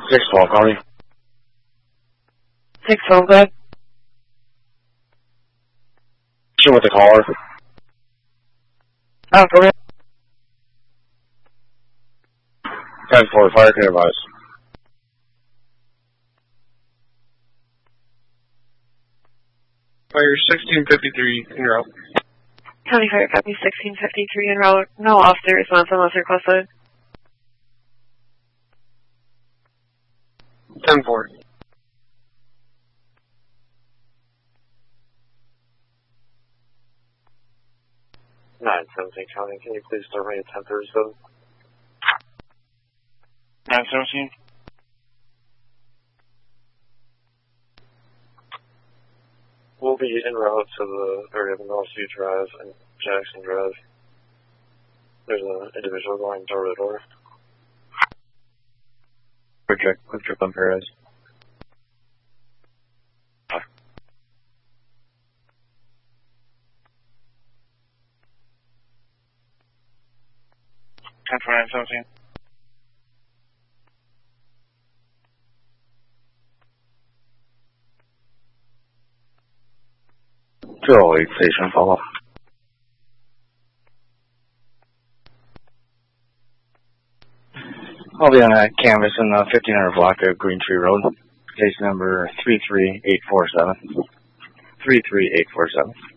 612, copy. 612, go ahead. Sure with the caller. Oh, go ahead. 10-4, fire can advise. Fire 1653 en route. County Fire, copy 1653 en route. No officer response unless requested. 10-4. Nine 17 County, can you please start me at 1037? 917. We'll be en route to the area of Northview Drive and Jackson Drive. There's an individual going door to door. Quick check on Paradise. 10-4-9-17. Zero 08 station, follow. I'll be on a canvas in the 1500 block of Green Tree Road. Case number 33847. 33847.